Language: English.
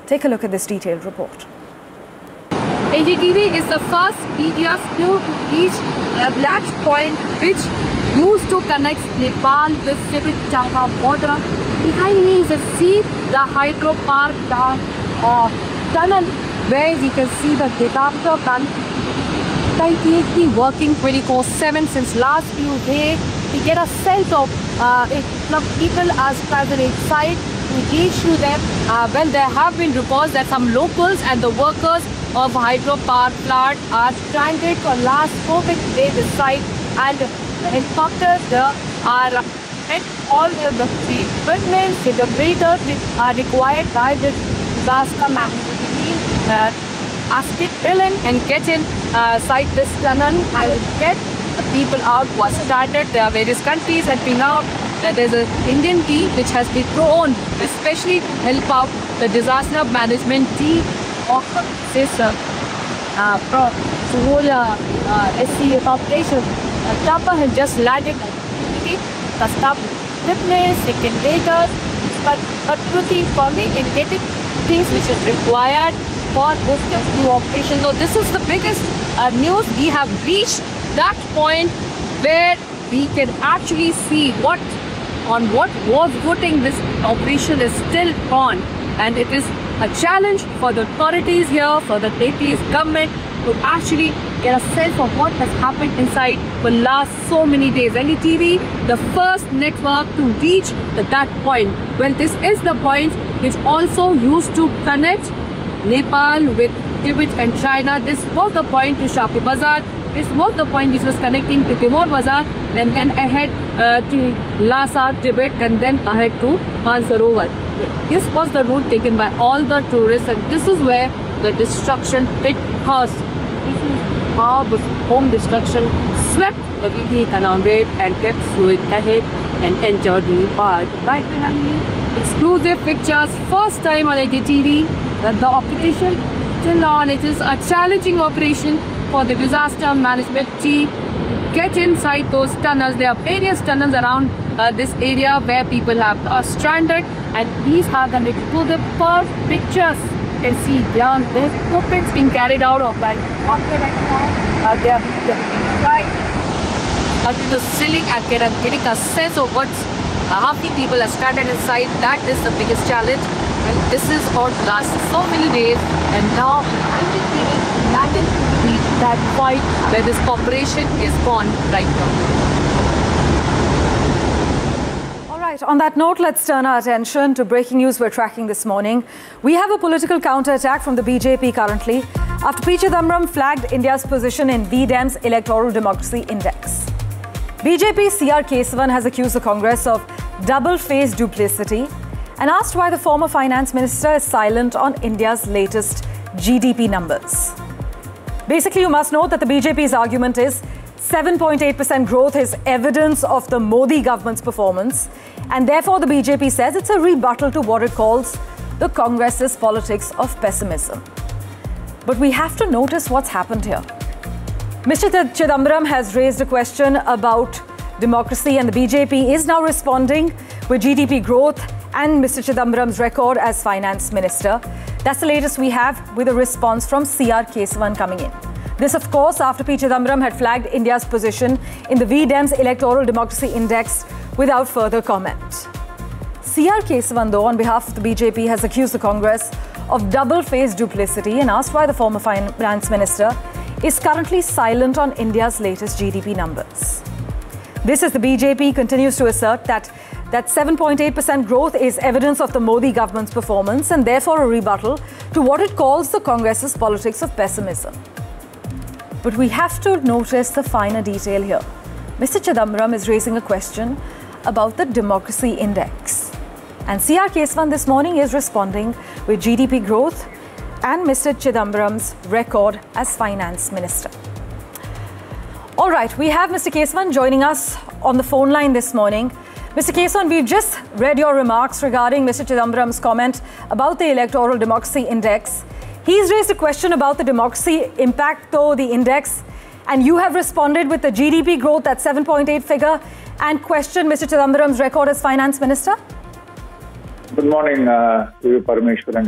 Take a look at this detailed report. NDTV is the first media to reach that point which used to connect Nepal with Tibet-Chaka border. Behind me is the hydropower tunnel where you can see the Gedapta plant tightly working 24/7 since last few days. We get a sense of people as present inside. We reach to them. There have been reports that some locals and the workers of hydropower plant are stranded for last 4 days this site, and helicopters are and all the equipment, the generators are required by the disaster management team. Ask it fill in and get inside this tunnel and get the people out who are stranded. There are various countries helping out. There's an Indian team which has been thrown especially to help out the disaster management team of this whole SC operation. Chopper has just landed the stuff fitness, generators, but looking for me in getting things which is required for this new operation. So this is the biggest news. We have reached that point where we can actually see what was footing this operation is still on, and it is a challenge for the authorities here, for the Nepalese government to actually get a sense of what has happened inside for last so many days. NDTV, the first network to reach that point. Well, this is the point which also used to connect Nepal with Tibet and China. This was the point to Shapi Bazar. This was the point which was connecting to Timor Bazar, and then ahead to Lhasa, Tibet, and then ahead to Mansarovar. This was the route taken by all the tourists, and this is where the destruction hit us. This is how the home destruction swept the VP Kanamred and kept fluid ahead and entered Nepal. Right, exclusive pictures, first time on NDTV that the operation till on. It is a challenging operation for the disaster management team. Get inside those tunnels. There are various tunnels around this area where people have stranded, and these are the exclusive pictures. You can see down this equipment being carried out of like they are right to the ceiling and getting a sense of what's how many people are stranded inside. That is the biggest challenge. And this is what lasts so many days, and now that is that point where this operation is gone right now. On that note, let's turn our attention to breaking news we're tracking this morning. We have a political counterattack from the BJP currently after P. Chidambaram flagged India's position in VDEM's Electoral Democracy Index. BJP CR Kesavan has accused the Congress of double-faced duplicity and asked why the former finance minister is silent on India's latest GDP numbers. Basically, you must note that the BJP's argument is 7.8% growth is evidence of the Modi government's performance, and therefore the BJP says it's a rebuttal to what it calls the Congress's politics of pessimism. But we have to notice what's happened here. Mr. Chidambaram has raised a question about democracy, and the BJP is now responding with GDP growth and Mr. Chidambaram's record as finance minister. That's the latest we have, with a response from CR Kesavan coming in. This, of course, after P. Chidambaram had flagged India's position in the VDEM's Electoral Democracy Index without further comment. CR Kesavan, though, on behalf of the BJP, has accused the Congress of double-faced duplicity and asked why the former finance minister is currently silent on India's latest GDP numbers. This as the BJP continues to assert that 7.8% growth is evidence of the Modi government's performance and therefore a rebuttal to what it calls the Congress's politics of pessimism. But we have to notice the finer detail here. Mr. Chidambaram is raising a question about the democracy index. And CR Kesavan this morning is responding with GDP growth and Mr. Chidambaram's record as finance minister. All right, we have Mr. Kesavan joining us on the phone line this morning. Mr. Kesavan, we've just read your remarks regarding Mr. Chidambaram's comment about the Electoral Democracy Index. He's raised a question about the democracy impact, though, the index, and you have responded with the GDP growth at 7.8 figure and questioned Mr. Chidambaram's record as finance minister. Good morning to you, Parameshwar.